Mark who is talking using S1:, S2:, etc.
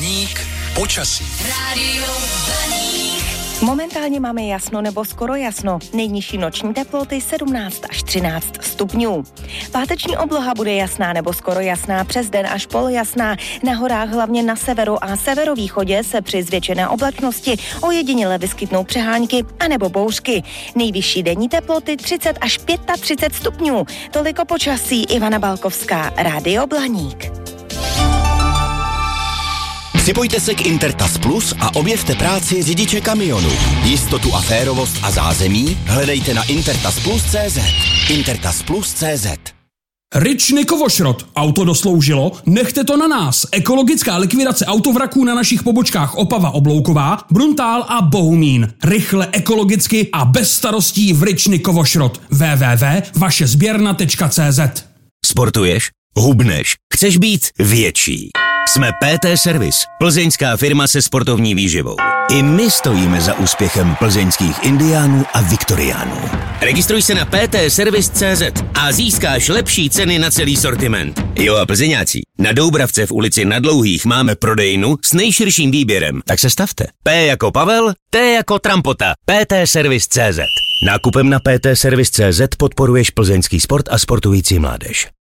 S1: Blaník počasí.
S2: Rádio Blaník.
S3: Momentálně máme jasno nebo skoro jasno. Nejnižší noční teploty 17 až 13 stupňů. Páteční obloha bude jasná nebo skoro jasná, přes den až polojasná. Na horách, hlavně na severu a severovýchodě, se při zvětšené oblačnosti ojediněle vyskytnou přehánky anebo bouřky. Nejvyšší denní teploty 30 až 35 stupňů. Toliko počasí. Ivana Balkovská, Rádio Blaník.
S4: Připojte se k Intertas Plus a objevte práci řidiče kamionu. Jistotu a férovost a zázemí hledejte na intertasplus.cz. Intertasplus.cz.
S5: Ryčny Kovošrot. Auto dosloužilo? Nechte to na nás. Ekologická likvidace autovraků na našich pobočkách Opava Oblouková, Bruntál a Bohumín. Rychle, ekologicky a bez starostí v Ryčny Kovošrot. www.vašezběrna.cz.
S6: Sportuješ? Hubneš? Chceš být větší? Jsme PT Service, plzeňská firma se sportovní výživou. I my stojíme za úspěchem plzeňských indiánů a viktoriánů. Registruj se na ptservice.cz a získáš lepší ceny na celý sortiment. Jo a plzeňáci, na Doubravce v ulici Na Dlouhých máme prodejnu s nejširším výběrem, tak se stavte. P jako Pavel, T jako Trampota, ptservice.cz. Nákupem na ptservice.cz podporuješ plzeňský sport a sportující mládež.